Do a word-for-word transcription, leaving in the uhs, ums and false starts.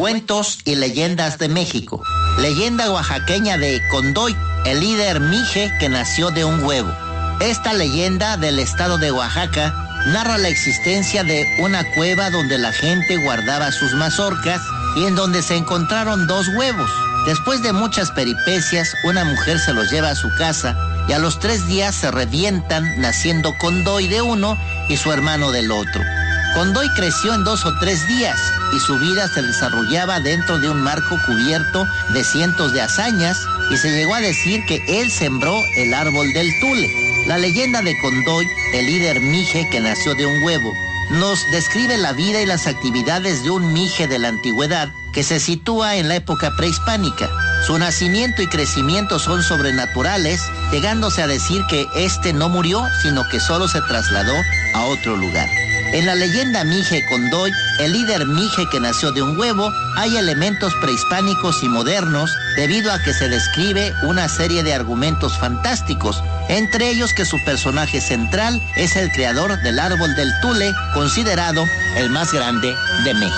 Cuentos y leyendas de México. Leyenda oaxaqueña de Condoy, el líder mije que nació de un huevo. Esta leyenda del estado de Oaxaca narra la existencia de una cueva donde la gente guardaba sus mazorcas y en donde se encontraron dos huevos. Después de muchas peripecias, una mujer se los lleva a su casa y a los tres días se revientan, naciendo Condoy de uno y su hermano del otro. Condoy creció en dos o tres días y su vida se desarrollaba dentro de un marco cubierto de cientos de hazañas y se llegó a decir que él sembró el árbol del tule. La leyenda de Condoy, el líder mije que nació de un huevo, nos describe la vida y las actividades de un mije de la antigüedad que se sitúa en la época prehispánica. Su nacimiento y crecimiento son sobrenaturales, llegándose a decir que éste no murió, sino que solo se trasladó a otro lugar. En la leyenda mije Condoy, el líder mije que nació de un huevo, hay elementos prehispánicos y modernos debido a que se describe una serie de argumentos fantásticos, entre ellos que su personaje central es el creador del árbol del tule, considerado el más grande de México.